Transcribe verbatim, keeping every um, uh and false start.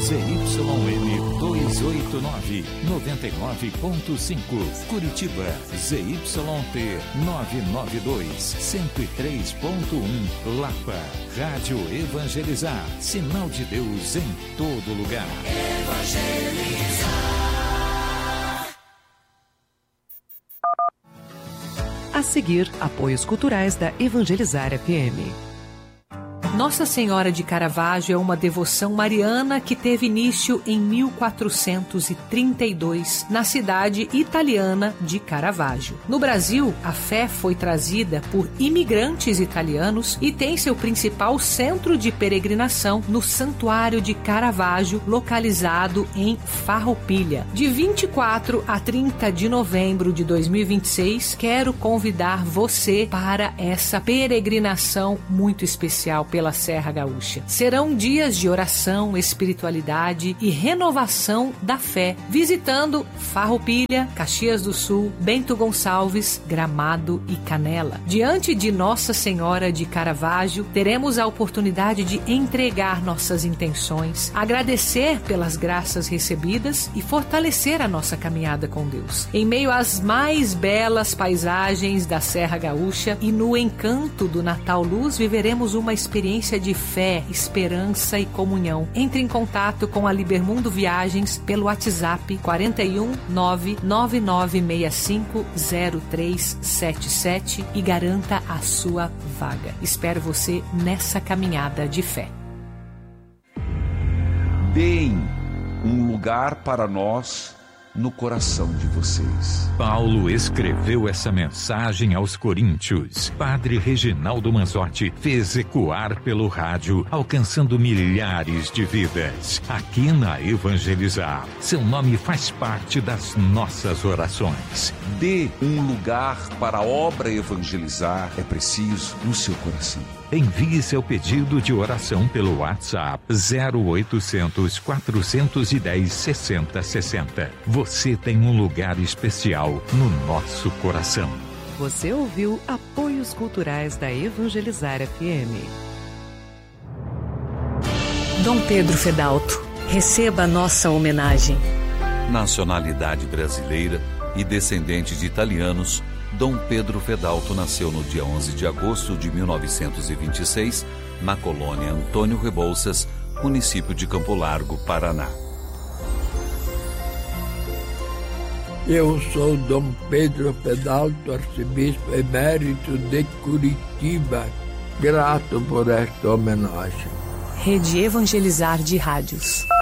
Z Y N duzentos e oitenta e nove, noventa e nove ponto cinco. Curitiba, Z Y T novecentos e noventa e dois, cento e três ponto um. Lapa, Rádio Evangelizar, sinal de Deus em todo lugar. Evangelizar. A seguir, apoios culturais da Evangelizar F M. Nossa Senhora de Caravaggio é uma devoção mariana que teve início em mil quatrocentos e trinta e dois, na cidade italiana de Caravaggio. No Brasil, a fé foi trazida por imigrantes italianos e tem seu principal centro de peregrinação no Santuário de Caravaggio, localizado em Farroupilha. De vinte e quatro a trinta de novembro de dois mil e vinte e seis, quero convidar você para essa peregrinação muito especial pela Serra Gaúcha. Serão dias de oração, espiritualidade e renovação da fé, visitando Farroupilha, Caxias do Sul, Bento Gonçalves, Gramado e Canela. Diante de Nossa Senhora de Caravaggio, teremos a oportunidade de entregar nossas intenções, agradecer pelas graças recebidas e fortalecer a nossa caminhada com Deus. Em meio às mais belas paisagens da Serra Gaúcha e no encanto do Natal Luz, viveremos uma experiência de fé, esperança e comunhão. Entre em contato com a Libermundo Viagens pelo WhatsApp quatro um nove nove nove seis cinco zero três sete sete e garanta a sua vaga. Espero você nessa caminhada de fé. Deem um lugar para nós no coração de vocês. Paulo escreveu essa mensagem aos Coríntios. Padre Reginaldo Manzotti fez ecoar pelo rádio, alcançando milhares de vidas. Aqui na Evangelizar, seu nome faz parte das nossas orações. Dê um lugar para a obra Evangelizar, é preciso no seu coração. Envie seu pedido de oração pelo WhatsApp zero oitocentos, quatrocentos e dez, sessenta sessenta. Você tem um lugar especial no nosso coração. Você ouviu apoios culturais da Evangelizar F M. Dom Pedro Fedalto, receba a nossa homenagem. Nacionalidade brasileira e descendente de italianos, Dom Pedro Fedalto nasceu no dia onze de agosto de mil novecentos e vinte e seis, na colônia Antônio Rebouças, município de Campo Largo, Paraná. Eu sou Dom Pedro Fedalto, arcebispo emérito de Curitiba. Grato por esta homenagem. Rede Evangelizar de Rádios.